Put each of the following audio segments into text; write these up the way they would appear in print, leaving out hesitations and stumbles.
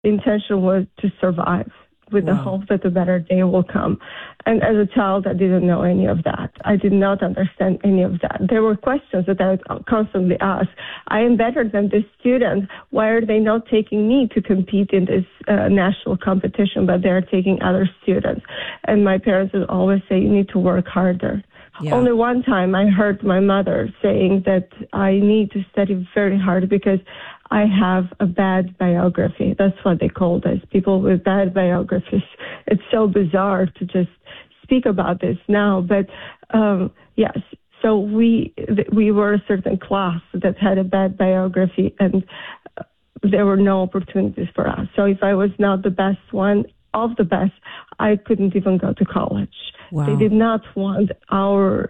intention was to survive with the hope that a better day will come. And as a child, I didn't know any of that. I did not understand any of that. There were questions that I would constantly ask. I am better than this student. Why are they not taking me to compete in this national competition, but they're taking other students? And my parents would always say, you need to work harder. Yeah. Only one time I heard my mother saying that I need to study very hard because I have a bad biography. That's what they called us, people with bad biographies. It's so bizarre to just speak about this now. But yes, so we were a certain class that had a bad biography, and there were no opportunities for us. So if I was not the best one of the best, I couldn't even go to college. Wow. They did not want our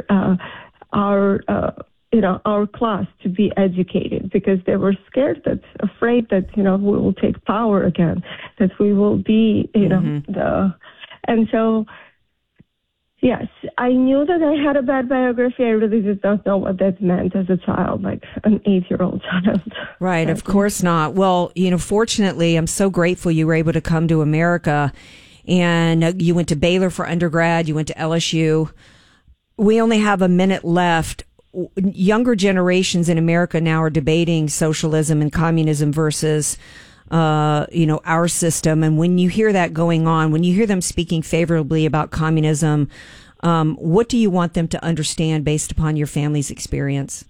class to be educated because they were afraid that, we will take power again, that we will be, and so, yes, I knew that I had a bad biography. I really did not know what that meant as a child, like an 8-year-old child. Right, of course not. Well, fortunately, I'm so grateful you were able to come to America, and you went to Baylor for undergrad, you went to LSU. We only have a minute left. Younger generations in America now are debating socialism and communism versus, our system. And when you hear that going on, when you hear them speaking favorably about communism, what do you want them to understand based upon your family's experience?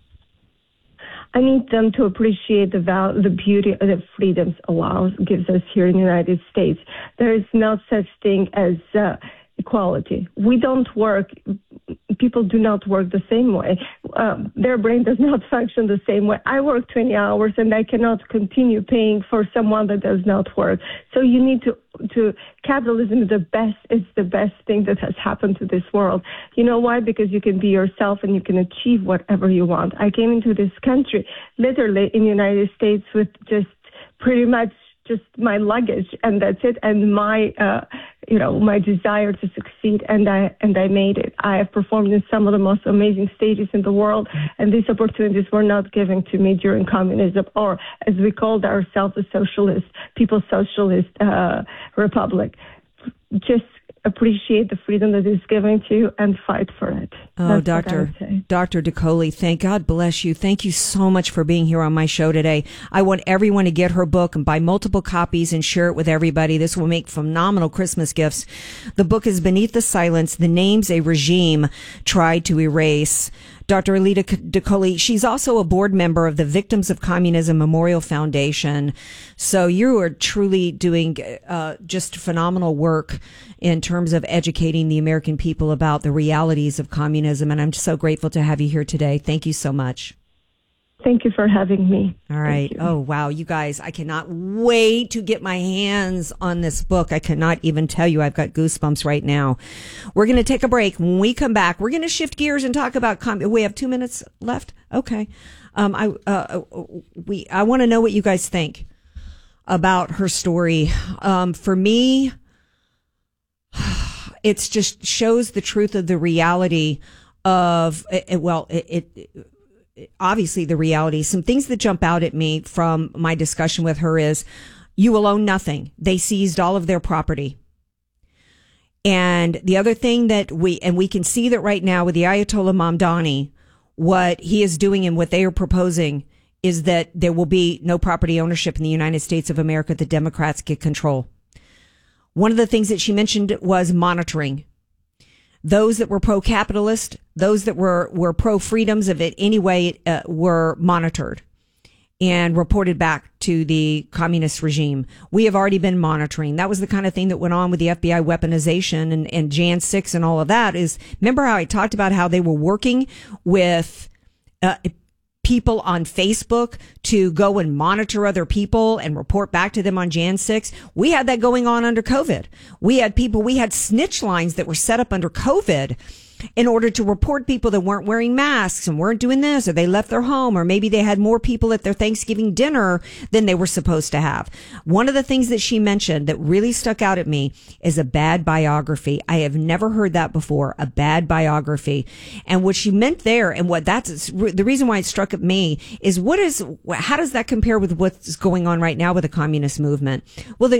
I need them to appreciate the beauty that freedoms gives us here in the United States. There is no such thing as equality. We don't work. People do not work the same way. Their brain does not function the same way. I work 20 hours and I cannot continue paying for someone that does not work. So you need to capitalism is the best thing that has happened to this world. You know why? Because you can be yourself and you can achieve whatever you want. I came into this country literally in the United States with just pretty much just my luggage, and that's it, and my my desire to succeed, and I made it. I have performed in some of the most amazing stages in the world, and these opportunities were not given to me during communism, or as we called ourselves, the People's Socialist Republic. Just appreciate the freedom that is given to you and fight for it. Oh, Dr. Dicoli, God bless you. Thank you so much for being here on my show today. I want everyone to get her book and buy multiple copies and share it with everybody. This will make phenomenal Christmas gifts. The book is Beneath the Silence, The Names a Regime Tried to Erase. Dr. Alida Dicoli, she's also a board member of the Victims of Communism Memorial Foundation. So you are truly doing just phenomenal work in terms of educating the American people about the realities of communism. And I'm so grateful to have you here today. Thank you so much. Thank you for having me. All right. Oh, wow. You guys, I cannot wait to get my hands on this book. I cannot even tell you. I've got goosebumps right now. We're going to take a break. When we come back, we're going to shift gears and talk about we have 2 minutes left. Okay. I want to know what you guys think about her story. For me, it's just shows the truth of the reality of obviously the reality. Some things that jump out at me from my discussion with her is, you will own nothing. They seized all of their property. And the other thing that we can see that right now with the Ayatollah Mamdani, what he is doing and what they are proposing is that there will be no property ownership in the United States of America. The Democrats get control. One of the things that she mentioned was monitoring. Those that were pro-capitalist, those that were pro-freedoms of it anyway, were monitored and reported back to the communist regime. We have already been monitoring. That was the kind of thing that went on with the FBI weaponization and Jan 6 and all of that. Remember how I talked about how they were working with people on Facebook to go and monitor other people and report back to them on Jan 6. We had that going on under COVID. We had snitch lines that were set up under COVID in order to report people that weren't wearing masks and weren't doing this, or they left their home, or maybe they had more people at their Thanksgiving dinner than they were supposed to have. One of the things that she mentioned that really stuck out at me is a bad biography. I have never heard that before, a bad biography. And what she meant there, and what that's the reason why it struck at me, is how does that compare with what's going on right now with the communist movement? Well,